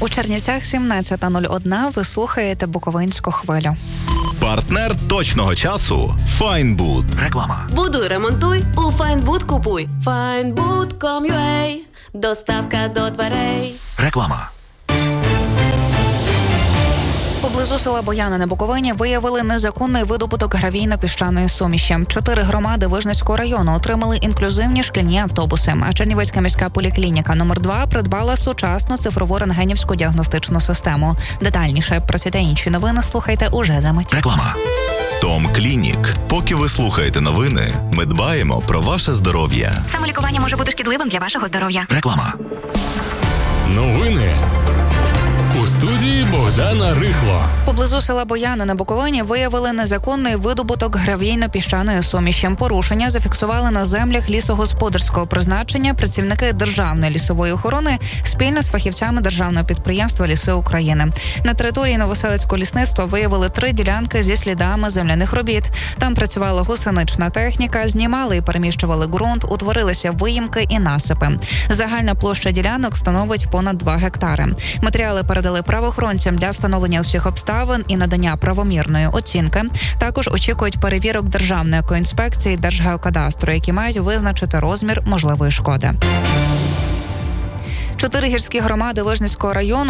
У Чернівцях 17:01. Ви слухаєте Буковинську хвилю. Партнер точного часу – Файнбуд. Реклама. Будуй, ремонтуй, у Файнбуд купуй. Findbood.com.ua. Доставка до дверей. Реклама. Поблизу села Бояни на Буковині виявили незаконний видобуток гравійно-піщаної суміші. 4 громади Вижницького району отримали інклюзивні шкільні автобуси, а Чернівецька міська поліклініка номер 2 придбала сучасну цифрову рентгенівську діагностичну систему. Детальніше про ці та інші новини слухайте уже за мить. Реклама. Том Клінік. Поки ви слухаєте новини, ми дбаємо про ваше здоров'я. Самолікування може бути шкідливим для вашого здоров'я. Реклама. Новини. У студії Богдана Рихло. Поблизу села Бояни на Буковині виявили незаконний видобуток гравійно-піщаної суміші. Порушення зафіксували на землях лісогосподарського призначення працівники Державної лісової охорони спільно з фахівцями Державного підприємства «Ліси України». На території Новоселицького лісництва виявили 3 ділянки зі слідами земляних робіт. Там працювала гусенична техніка, знімали і переміщували ґрунт, утворилися виїмки і насипи. Загальна площа ділянок становить понад 2 гектари. Матеріали передали правоохоронцям для встановлення усіх обставин і надання правомірної оцінки. Також очікують перевірок Державної екоінспекції, Держгеокадастру, які мають визначити розмір можливої шкоди. 4 гірські громади Вижницького району